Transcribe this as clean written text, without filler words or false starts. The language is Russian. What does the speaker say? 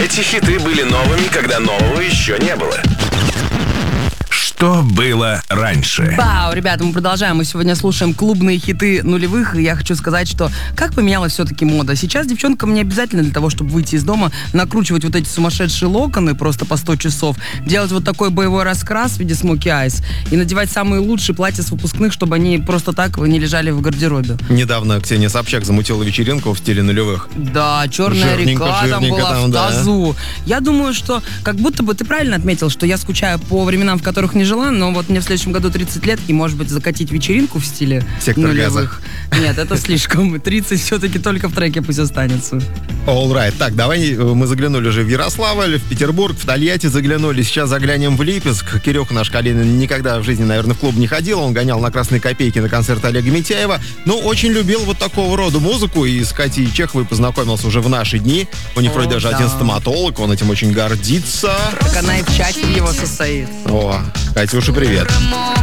Эти хиты были новыми, когда нового еще не было. Что было раньше? Вау, ребята, мы продолжаем. Мы сегодня слушаем клубные хиты нулевых. И я хочу сказать, что как поменялась все-таки мода. Сейчас девчонкам не обязательно для того, чтобы выйти из дома, накручивать вот эти сумасшедшие локоны просто по 100 часов, делать вот такой боевой раскрас в виде смоки айс и надевать самые лучшие платья с выпускных, чтобы они просто так не лежали в гардеробе. Недавно Ксения Собчак замутила вечеринку в стиле нулевых. Да, черная река там была там, в тазу. Я думаю, что как будто бы ты правильно отметил, что я скучаю по временам, в которых не жила, но вот мне в следующем году 30 лет, и, может быть, закатить вечеринку в стиле Сектор нулевых. Нет, это слишком. 30 все-таки только в треке пусть останется. All right. Так, давай мы заглянули уже в Ярославль, в Петербург, в Тольятти заглянули. Сейчас заглянем в Липецк. Кирюха наш Калинин никогда в жизни, наверное, в клуб не ходил. Он гонял на красные копейки на концерт Олега Митяева. Но очень любил вот такого рода музыку. И с Катей Чеховой познакомился уже в наши дни. У них вроде даже один стоматолог. Он этим очень гордится. Так она и в чате его состоит. О, Катюша, привет.